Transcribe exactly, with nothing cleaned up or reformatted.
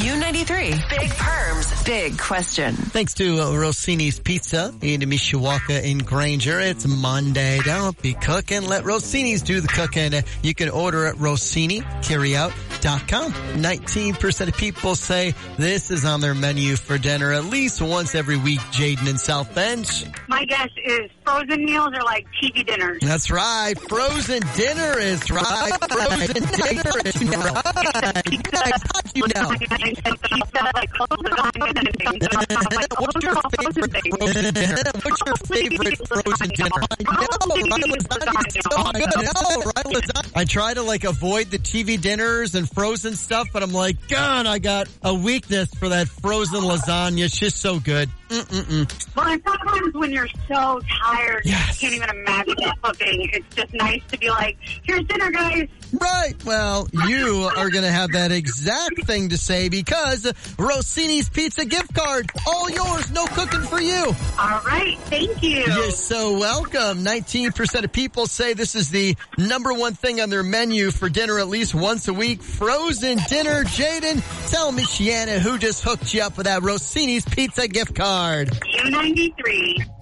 U ninety-three. Big Perms, big question. Thanks to uh, Rossini's Pizza in Mishawaka in Granger. It's Monday. Don't be cooking. Let Rossini's do the cooking. You can order at Rossini Carryout dot com. nineteen percent of people say this is on their menu for dinner at least once every week. Jaden in South Bend. My guess is frozen meals are like T V dinners. That's right. Frozen dinner is right. Frozen dinner is right. You know. What's your favorite frozen dinner? What's your favorite frozen dinner? I know, right? Lasagna's so good. I know, right? Lasagna. I try to like avoid the T V dinners and frozen stuff, but I'm like, God, I got a weakness for that frozen lasagna. It's just so good. Mm-mm-mm. Well, and sometimes when you're so tired, yes. you can't even imagine cooking. It's just nice to be like, here's dinner, guys. Right. Well, you are going to have that exact thing to say because Rossini's Pizza gift card, all yours, no cooking for you. All right. Thank you. You're so welcome. nineteen percent of people say this is the number one thing on their menu for dinner at least once a week. Frozen dinner. Jaden, tell Michiana who just hooked you up with that Rossini's Pizza gift card. U ninety-three.